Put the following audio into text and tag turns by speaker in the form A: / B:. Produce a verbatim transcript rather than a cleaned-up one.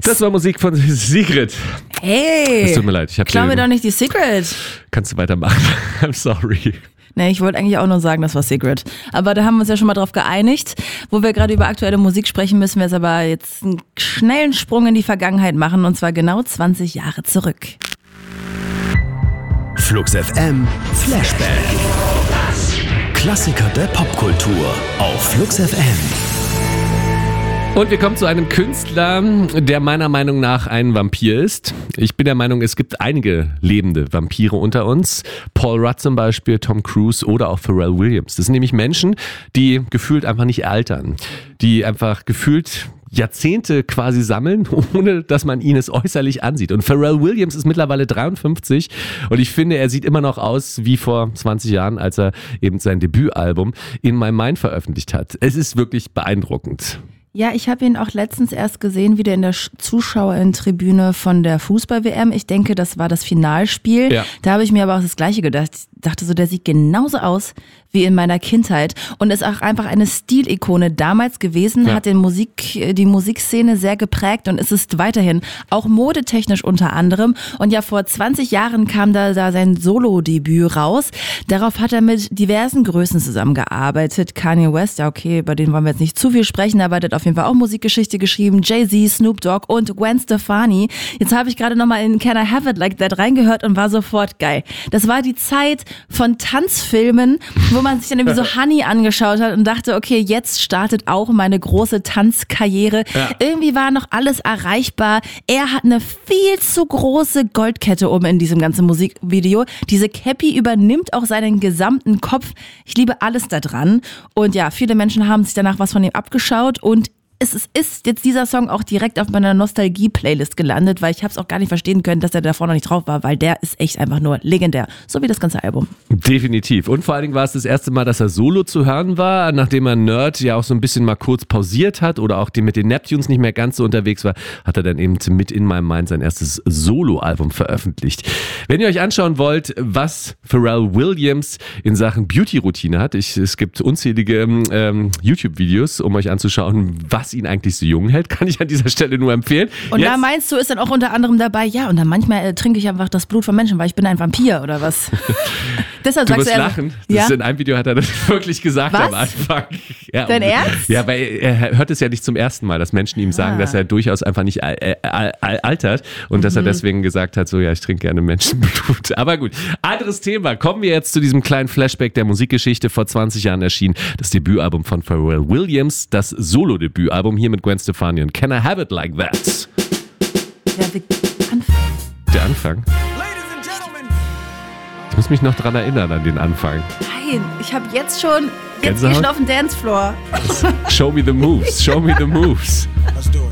A: Das war Musik von Sigrid.
B: Hey,
A: es tut mir leid. Ich
B: klau mir doch nicht die Secret.
A: Kannst du weitermachen? I'm sorry.
B: Nee, ich wollte eigentlich auch nur sagen, das war Secret. Aber da haben wir uns ja schon mal drauf geeinigt. Wo wir gerade über aktuelle Musik sprechen, müssen wir jetzt aber jetzt einen schnellen Sprung in die Vergangenheit machen. Und zwar genau zwanzig Jahre zurück.
C: Flux F M Flashback. Klassiker der Popkultur auf Flux F M.
A: Und wir kommen zu einem Künstler, der meiner Meinung nach ein Vampir ist. Ich bin der Meinung, es gibt einige lebende Vampire unter uns. Paul Rudd zum Beispiel, Tom Cruise oder auch Pharrell Williams. Das sind nämlich Menschen, die gefühlt einfach nicht altern. Die einfach gefühlt Jahrzehnte quasi sammeln, ohne dass man ihn es äußerlich ansieht. Und Pharrell Williams ist mittlerweile dreiundfünfzig und ich finde, er sieht immer noch aus wie vor zwanzig Jahren, als er eben sein Debütalbum In My Mind veröffentlicht hat. Es ist wirklich beeindruckend.
B: Ja, ich habe ihn auch letztens erst gesehen, wieder in der Zuschauerinnentribüne von der Fußball-W M. Ich denke, das war das Finalspiel. Ja. Da habe ich mir aber auch das Gleiche gedacht. Ich dachte so, der sieht genauso aus wie in meiner Kindheit und ist auch einfach eine Stilikone damals gewesen, ja. Hat den Musik, die Musikszene sehr geprägt und ist es weiterhin, auch modetechnisch unter anderem. Und ja, vor zwanzig Jahren kam da, da sein Solo-Debüt raus. Darauf hat er mit diversen Größen zusammengearbeitet. Kanye West, ja okay, bei denen wollen wir jetzt nicht zu viel sprechen, aber der hat auf jeden Fall auch Musikgeschichte geschrieben. Jay-Z, Snoop Dogg und Gwen Stefani. Jetzt habe ich gerade nochmal in Can I Have It Like That reingehört und war sofort geil. Das war die Zeit von Tanzfilmen, wo man sich dann irgendwie so Honey angeschaut hat und dachte, okay, jetzt startet auch meine große Tanzkarriere. Ja. Irgendwie war noch alles erreichbar. Er hat eine viel zu große Goldkette um in diesem ganzen Musikvideo. Diese Cappy übernimmt auch seinen gesamten Kopf. Ich liebe alles da dran. Und ja, viele Menschen haben sich danach was von ihm abgeschaut und Es ist, ist jetzt dieser Song auch direkt auf meiner Nostalgie-Playlist gelandet, weil ich habe es auch gar nicht verstehen können, dass er davor noch nicht drauf war, weil der ist echt einfach nur legendär. So wie das ganze Album.
A: Definitiv. Und vor allen Dingen war es das erste Mal, dass er solo zu hören war, nachdem er Nerd ja auch so ein bisschen mal kurz pausiert hat oder auch die mit den Neptunes nicht mehr ganz so unterwegs war, hat er dann eben mit In My Mind sein erstes Solo-Album veröffentlicht. Wenn ihr euch anschauen wollt, was Pharrell Williams in Sachen Beauty-Routine hat, ich, es gibt unzählige ähm, YouTube-Videos, um euch anzuschauen, was ihn eigentlich so jung hält, kann ich an dieser Stelle nur empfehlen.
B: Und
A: Jetzt,
B: da meinst du, ist dann auch unter anderem dabei, ja, und dann manchmal äh, trinke ich einfach das Blut von Menschen, weil ich bin ein Vampir oder was? Deshalb
A: du
B: sagst
A: musst
B: du
A: lachen. Das
B: ja?
A: ist in einem Video hat er das wirklich gesagt
B: was?
A: am Anfang. Ja,
B: Dein Ernst?
A: Ja, weil er hört es ja nicht zum ersten Mal, dass Menschen ihm sagen, ah. dass er durchaus einfach nicht al- al- al- altert und mhm. dass er deswegen gesagt hat, so ja, ich trinke gerne Menschenblut. Aber gut, anderes Thema. Kommen wir jetzt zu diesem kleinen Flashback der Musikgeschichte. Vor zwanzig Jahren erschien das Debütalbum von Pharrell Williams, das Solo-Debütalbum hier mit Gwen Stefani und Can I Have It Like That?
B: Ja, der Anfang.
A: Der Anfang? Ich muss mich noch dran erinnern an den Anfang.
B: Nein, ich habe jetzt schon, jetzt gehe ich schon auf den Dancefloor.
A: Show me the moves, show me the moves.
D: Let's do it.